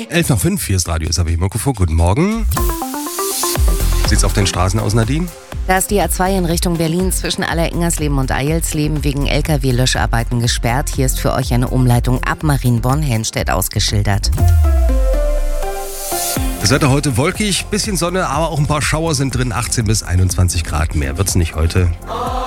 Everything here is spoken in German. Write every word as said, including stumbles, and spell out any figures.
elf nach fünf, hier ist Radio Sabine Muckefuhr. Guten Morgen. Sieht's auf den Straßen aus, Nadine? Da ist die A zwei in Richtung Berlin zwischen Aller-Ingersleben und Eilsleben wegen L K W-Löscharbeiten gesperrt. Hier ist für euch eine Umleitung ab Marienborn-Helmstedt ausgeschildert. Das Wetter heute wolkig, bisschen Sonne, aber auch ein paar Schauer sind drin. achtzehn bis einundzwanzig Grad, mehr wird's nicht heute.